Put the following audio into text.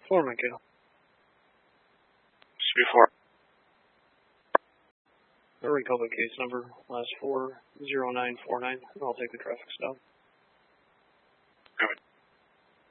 4 Mankato. Speed 4. Recall the case number, last 40949, and I'll take the traffic stop.